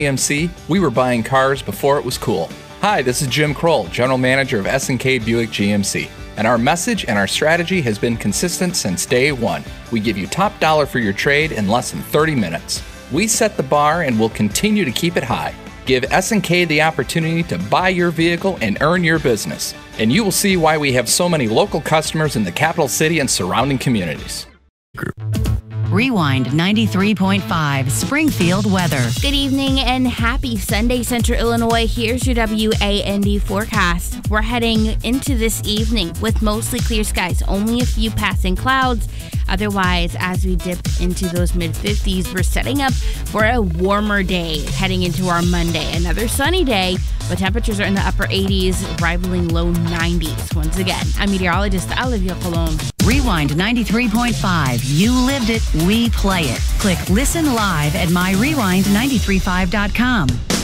GMC, we were buying cars before it was cool. Hi, this is Jim Kroll, General Manager of S&K Buick GMC. And our message and our strategy has been consistent since day one. We give you top dollar for your trade in less than 30 minutes. We set the bar and will continue to keep it high. Give S&K the opportunity to buy your vehicle and earn your business. And you will see why we have so many local customers in the capital city and surrounding communities. Rewind 93.5 Springfield weather. Good evening and happy Sunday, Central Illinois. Here's your WAND forecast. We're heading into this evening with mostly clear skies, only a few passing clouds. Otherwise, as we dip into those mid-50s, we're setting up for a warmer day heading into our Monday. Another sunny day, but temperatures are in the upper 80s, rivaling low 90s. Once again, I'm meteorologist Olivia Colon. Rewind 93.5. You lived it, we play it. Click Listen Live at myrewind935.com.